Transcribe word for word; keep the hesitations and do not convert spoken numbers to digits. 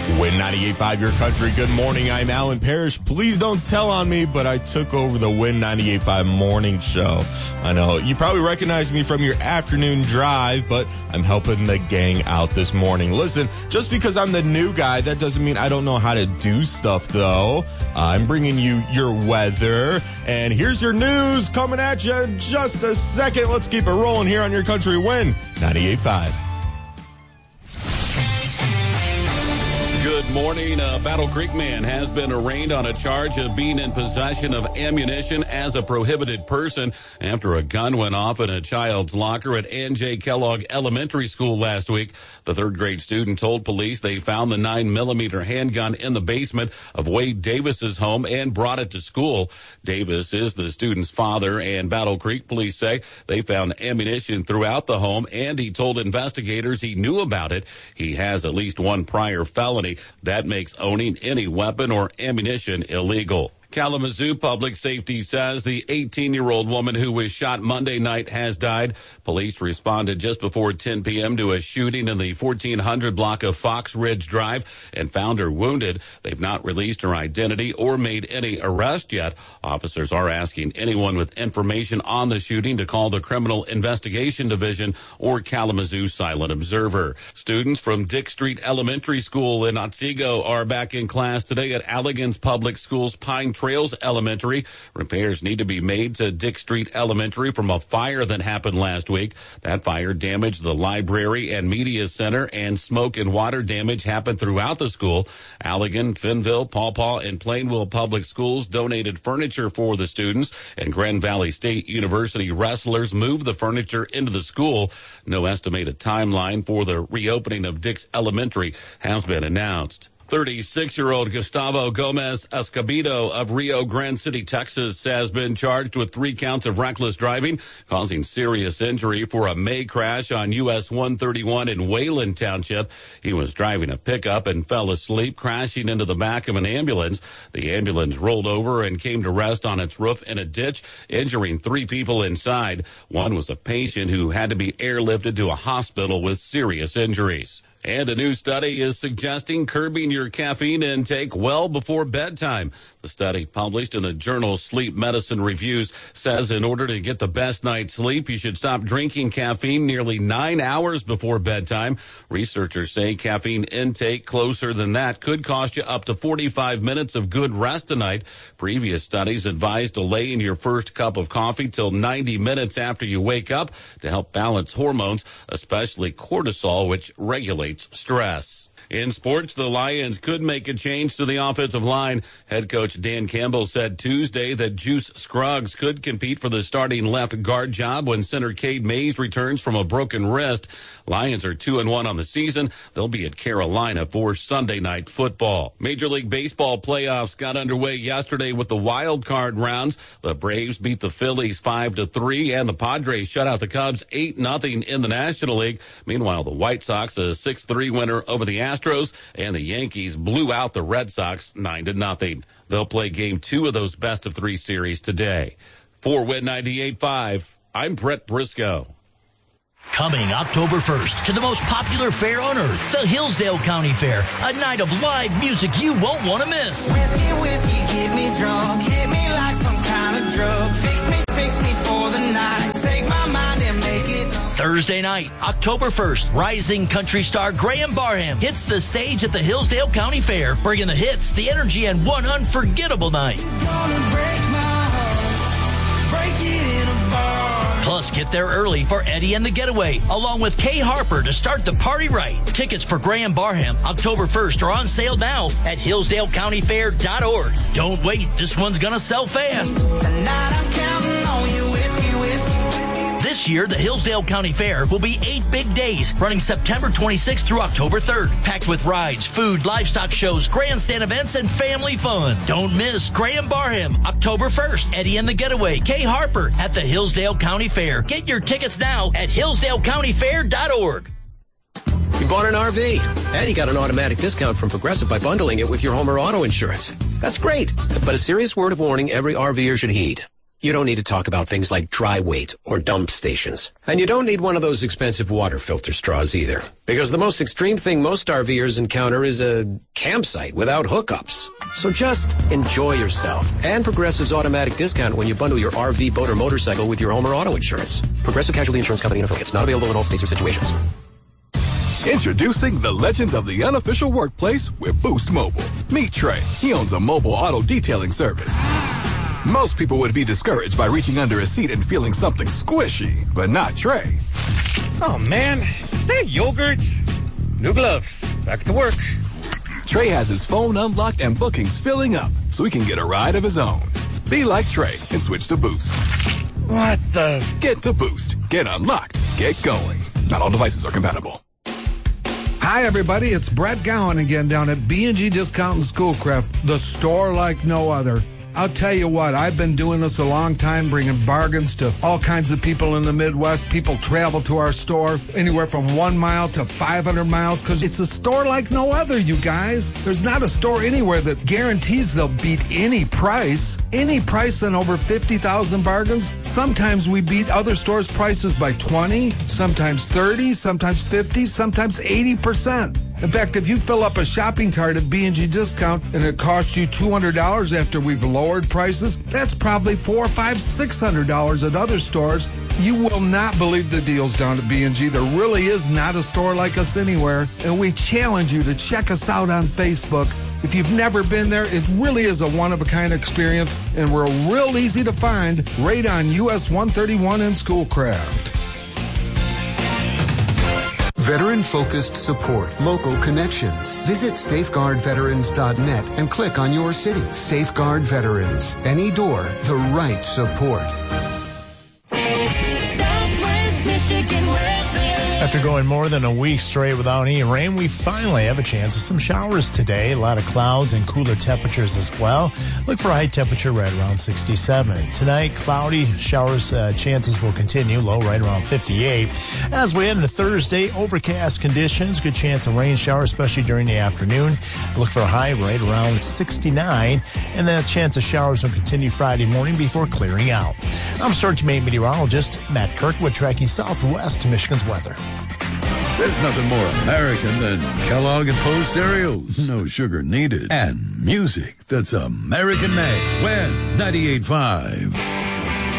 Win ninety-eight point five, your country. Good morning. I'm Alan Parrish. Please don't tell on me, but I took over the Win ninety-eight point five morning show. I know you probably recognize me from your afternoon drive, but I'm helping the gang out this morning. Listen, just because I'm the new guy, that doesn't mean I don't know how to do stuff, though. Uh, I'm bringing you your weather, and here's your news coming at you in just a second. Let's keep it rolling here on your country. Win ninety-eight point five. Good morning. A Battle Creek man has been arraigned on a charge of being in possession of ammunition as a prohibited person after a gun went off in a child's locker at Ann J. Kellogg Elementary School last week. The third grade student told police they found the nine millimeter handgun in the basement of Wade Davis's home and brought it to school. Davis is the student's father, and Battle Creek police say they found ammunition throughout the home, and he told investigators he knew about it. He has at least one prior felony. That makes owning any weapon or ammunition illegal. Kalamazoo Public Safety says the eighteen-year-old woman who was shot Monday night has died. Police responded just before ten p.m. to a shooting in the fourteen hundred block of Fox Ridge Drive and found her wounded. They've not released her identity or made any arrest yet. Officers are asking anyone with information on the shooting to call the Criminal Investigation Division or Kalamazoo Silent Observer. Students from Dick Street Elementary School in Otsego are back in class today at Allegan's Public Schools Pine Trails Elementary. Repairs need to be made to Dick Street Elementary from a fire that happened last week. That fire damaged the library and media center, and smoke and water damage happened throughout the school. Allegan, Finnville, Paw Paw, and Plainville Public Schools donated furniture for the students, and Grand Valley State University wrestlers moved the furniture into the school. No estimated timeline for the reopening of Dick's Elementary has been announced. thirty-six-year-old Gustavo Gomez Escobedo of Rio Grande City, Texas, has been charged with three counts of reckless driving, causing serious injury for a May crash on U S one thirty-one in Wayland Township. He was driving a pickup and fell asleep, crashing into the back of an ambulance. The ambulance rolled over and came to rest on its roof in a ditch, injuring three people inside. One was a patient who had to be airlifted to a hospital with serious injuries. And a new study is suggesting curbing your caffeine intake well before bedtime. The study, published in the journal Sleep Medicine Reviews, says in order to get the best night's sleep, you should stop drinking caffeine nearly nine hours before bedtime. Researchers say caffeine intake closer than that could cost you up to forty-five minutes of good rest a night. Previous studies advise delaying your first cup of coffee till ninety minutes after you wake up to help balance hormones, especially cortisol, which regulates stress. In sports, the Lions could make a change to the offensive line. Head coach Dan Campbell said Tuesday that Juice Scruggs could compete for the starting left guard job when center Cade Mays returns from a broken wrist. Lions are two and one on the season. They'll be at Carolina for Sunday night football. Major League Baseball playoffs got underway yesterday with the wild card rounds. The Braves beat the Phillies five to three, and the Padres shut out the Cubs eight nothing in the National League. Meanwhile, the White Sox, a six three winner over the Astros, and the Yankees blew out the Red Sox nine to nothing. They'll play game two of those best of three series today. For Win ninety-eight point five, I'm Brett Briscoe. Coming October first to the most popular fair on earth, the Hillsdale County Fair, a night of live music you won't want to miss. Whiskey, whiskey, get me drunk, hit me like some kind of drug, fix me, fix me for the night, take my mind and make it. Thursday night, October first, rising country star Graham Barham hits the stage at the Hillsdale County Fair, bringing the hits, the energy, and one unforgettable night. Gonna break my heart, break it in a bar. Plus, get there early for Eddie and the Getaway, along with Kay Harper to start the party right. Tickets for Graham Barham October first are on sale now at hillsdale county fair dot org. Don't wait, this one's gonna sell fast. Tonight I'm counting on you, whiskey, whiskey. This year, the Hillsdale County Fair will be eight big days, running September twenty-sixth through October third, packed with rides, food, livestock shows, grandstand events, and family fun. Don't miss Graham Barham, October first, Eddie and the Getaway, Kay Harper at the Hillsdale County Fair. Get your tickets now at hillsdale county fair dot org. You bought an R V, and you got an automatic discount from Progressive by bundling it with your home or auto insurance. That's great, but a serious word of warning every RVer should heed. You don't need to talk about things like dry weight or dump stations. And you don't need one of those expensive water filter straws either. Because the most extreme thing most RVers encounter is a campsite without hookups. So just enjoy yourself. And Progressive's automatic discount when you bundle your R V, boat, or motorcycle with your home or auto insurance. Progressive Casualty Insurance Company and affiliates. Not available in all states or situations. Introducing the legends of the unofficial workplace with Boost Mobile. Meet Trey. He owns a mobile auto detailing service. Most people would be discouraged by reaching under a seat and feeling something squishy, but not Trey. Oh man, is that yogurt? New gloves. Back to work. Trey has his phone unlocked and bookings filling up, so he can get a ride of his own. Be like Trey and switch to Boost. What the? Get to Boost. Get unlocked. Get going. Not all devices are compatible. Hi, everybody. It's Brett Gowan again down at B and G Discount and Schoolcraft, the store like no other. I'll tell you what, I've been doing this a long time, bringing bargains to all kinds of people in the Midwest. People travel to our store anywhere from one mile to five hundred miles because it's a store like no other, you guys. There's not a store anywhere that guarantees they'll beat any price. Any price on over fifty thousand bargains. Sometimes we beat other stores' prices by twenty, sometimes thirty, sometimes fifty, sometimes eighty percent. In fact, if you fill up a shopping cart at B and G Discount and it costs you two hundred dollars after we've lowered prices, that's probably four, five, six hundred dollars at other stores. You will not believe the deals down at B and G. There really is not a store like us anywhere, and we challenge you to check us out on Facebook. If you've never been there, it really is a one-of-a-kind experience, and we're real easy to find right on U S one thirty-one in Schoolcraft. Veteran-focused support, local connections. Visit safeguard veterans dot net and click on your city. Safeguard Veterans. Any door, the right support. Southwest Michigan weather. After going more than a week straight without any rain, we finally have a chance of some showers today. A lot of clouds and cooler temperatures as well. Look for a high temperature right around sixty-seven. Tonight, cloudy showers uh, chances will continue, low right around fifty-eight. As we head into Thursday, overcast conditions, good chance of rain showers, especially during the afternoon. Look for a high right around sixty-nine, and then a chance of showers will continue Friday morning before clearing out. I'm Sergeant Meteorologist Matt Kirkwood, tracking southwest to Michigan's weather. There's nothing more American than Kellogg and Poe cereals. No sugar needed. And music that's American made. When ninety-eight point five.